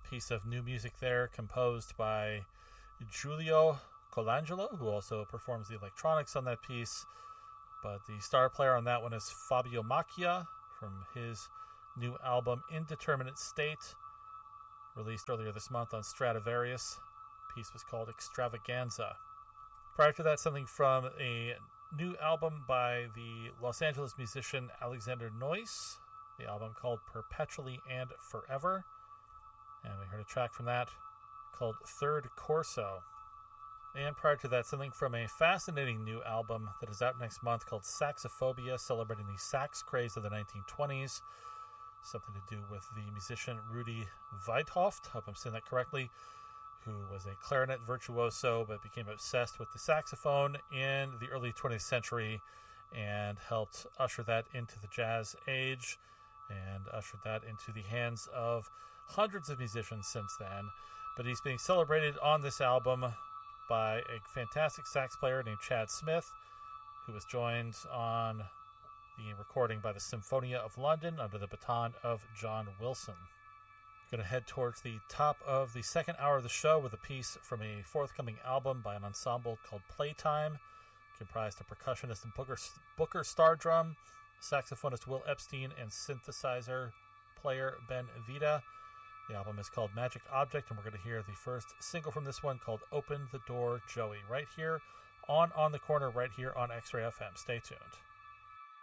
piece of new music there composed by Giulio Colangelo, who also performs the electronics on that piece. But the star player on that one is Fabio Macchia from his new album Indeterminate State, released earlier this month on Stradivarius. The piece was called Extravaganza. Prior to that, something from a new album by the Los Angeles musician Alexander Noyce, the album called Perpetually and Forever. And we heard a track from that called Third Corso. And prior to that, something from a fascinating new album that is out next month called Saxophobia, celebrating the sax craze of the 1920s. Something to do with the musician Rudy Weidhoft, hope I'm saying that correctly, who was a clarinet virtuoso but became obsessed with the saxophone in the early 20th century and helped usher that into the jazz age and ushered that into the hands of hundreds of musicians since then. But he's being celebrated on this album by a fantastic sax player named Chad Smith, who was joined on the recording by the Symphonia of London under the baton of John Wilson. We're going to head towards the top of the second hour of the show with a piece from a forthcoming album by an ensemble called Playtime, comprised of percussionist and Booker Stardrum, saxophonist Will Epstein, and synthesizer player Ben Vita. The album is called Magic Object, and we're going to hear the first single from this one called Open the Door, Joey, right here on the Corner, right here on X-Ray FM. Stay tuned.